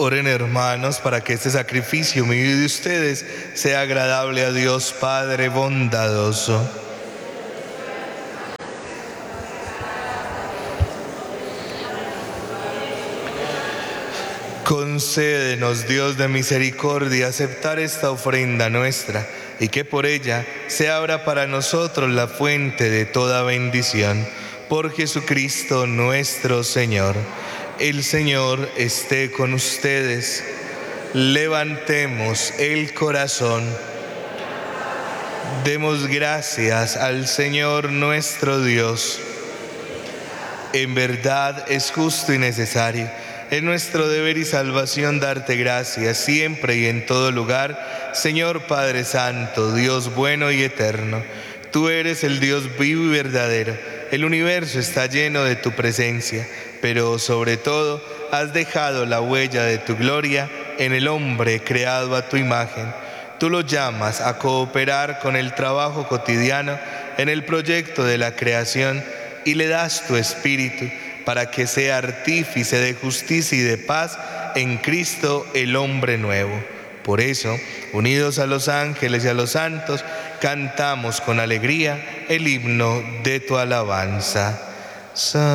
Oren, hermanos, para que este sacrificio mío y de ustedes sea agradable a Dios Padre bondadoso. Concédenos, Dios de misericordia, aceptar esta ofrenda nuestra y que por ella se abra para nosotros la fuente de toda bendición. Por Jesucristo nuestro Señor. El Señor esté con ustedes. Levantemos el corazón. Demos gracias al Señor nuestro Dios. En verdad es justo y necesario. Es nuestro deber y salvación darte gracias siempre y en todo lugar, Señor Padre Santo, Dios bueno y eterno. Tú eres el Dios vivo y verdadero. El universo está lleno de tu presencia, pero sobre todo has dejado la huella de tu gloria en el hombre creado a tu imagen. Tú lo llamas a cooperar con el trabajo cotidiano en el proyecto de la creación y le das tu espíritu para que sea artífice de justicia y de paz en Cristo el hombre nuevo. Por eso, unidos a los ángeles y a los santos, cantamos con alegría el himno de tu alabanza.